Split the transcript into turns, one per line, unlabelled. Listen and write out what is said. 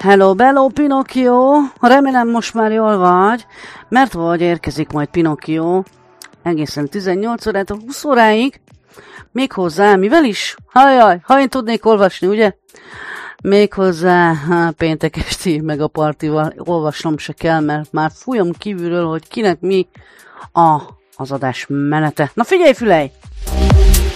Hello, bello, Pinocchio! Remélem most már jól vagy, mert vagy érkezik majd Pinocchio egészen 18 órától 20 óráig, méghozzá, mivel is? Hajjaj, ha én tudnék olvasni, ugye? Méghozzá péntek esti meg a partival olvasnom se kell, mert már fújom kívülről, hogy kinek mi az adás menete. Na figyelj, Fülej!